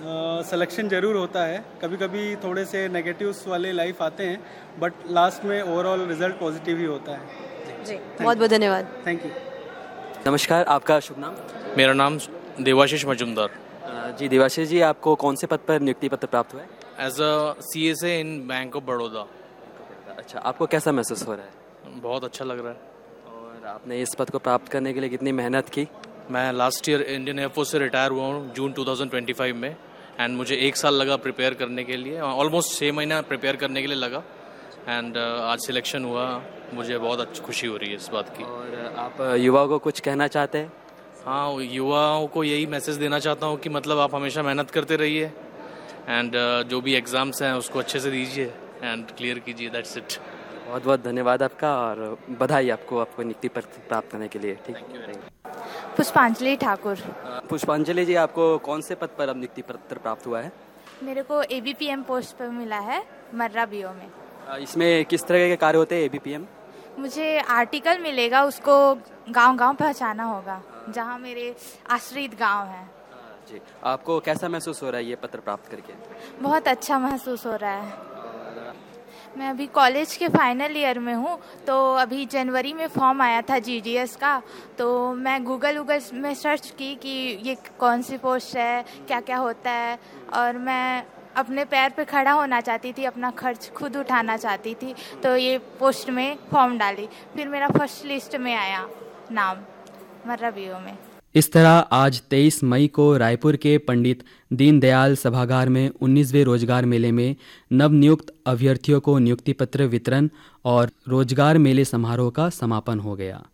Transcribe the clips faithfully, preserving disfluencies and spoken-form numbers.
Selection ज़रूर होता है, कभी कभी थोड़े से नेगेटिव्स वाले लाइफ आते हैं, बट लास्ट में ओवरऑल रिजल्ट पॉजिटिव ही होता है। जी, बहुत बहुत धन्यवाद। Thank you. नमस्कार, आपका शुभ नाम? मेरा नाम देवाशीष मजुमदार। अ, जी देवाशीष जी, आपको कौन से पद पर नियुक्ति पत्र प्राप्त हुआ है? As a C S A in bank of Baroda. अच्छा, आपको कैसा महसूस हो रहा है? बहुत अच्छा लग रहा है। और आपने इस पद को प्राप्त करने के लिए कितनी मेहनत की? मैं लास्ट ईयर इंडियन एयरफोर्स से रिटायर हुआ हूँ जून दो हज़ार पच्चीस में, एंड मुझे एक साल लगा प्रिपेयर करने के लिए, ऑलमोस्ट छः महीना प्रिपेयर करने के लिए लगा, एंड uh, आज सिलेक्शन हुआ। मुझे बहुत अच्छी खुशी हो रही है इस बात की। और आप युवाओं को कुछ कहना चाहते हैं? हाँ, युवाओं को यही मैसेज देना चाहता हूँ कि मतलब आप हमेशा मेहनत करते रहिए, एंड uh, जो भी एग्ज़ाम्स हैं उसको अच्छे से दीजिए एंड क्लियर कीजिए। That's it. बहुत बहुत धन्यवाद आपका, और बधाई आपको आपको नियुक्ति पत्र प्राप्त करने के लिए। ठीक है। पुष्पांजलि ठाकुर। पुष्पांजलि जी, आपको कौन से पद पर अब नियुक्ति पत्र प्राप्त हुआ है? मेरे को A B P M post पर मिला है, मर्रा बी ओ में। इसमें किस तरह के कार्य होते हैं ए बी पी एम? मुझे आर्टिकल मिलेगा, उसको गांव-गांव पहुंचाना होगा जहां मेरे आश्रित गांव हैं। जी, आपको कैसा महसूस हो रहा है ये पत्र प्राप्त करके? बहुत अच्छा महसूस हो रहा है। मैं अभी कॉलेज के फाइनल ईयर में हूँ, तो अभी जनवरी में फॉर्म आया था जी डी एस का, तो मैं गूगल गूगल में सर्च की कि ये कौन सी पोस्ट है, क्या क्या होता है, और मैं अपने पैर पे खड़ा होना चाहती थी, अपना खर्च खुद उठाना चाहती थी, तो ये पोस्ट में फॉर्म डाली। फिर मेरा फर्स्ट लिस्ट में आया नाम, मर्रा बी ओ में। इस तरह आज तेईस मई को रायपुर के पंडित दीनदयाल सभागार में उन्नीसवें रोजगार मेले में नवनियुक्त अभ्यर्थियों को नियुक्ति पत्र वितरण और रोजगार मेले समारोह का समापन हो गया।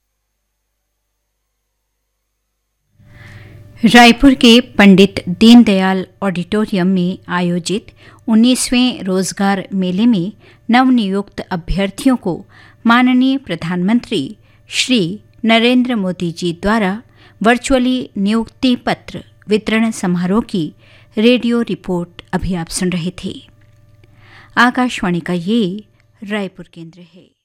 रायपुर के पंडित दीनदयाल ऑडिटोरियम में आयोजित उन्नीसवें रोजगार मेले में नवनियुक्त अभ्यर्थियों को माननीय प्रधानमंत्री श्री नरेंद्र मोदी जी द्वारा वर्चुअली नियुक्ति पत्र वितरण समारोह की रेडियो रिपोर्ट अभी आप सुन रहे थे। आकाशवाणी का ये रायपुर केंद्र है।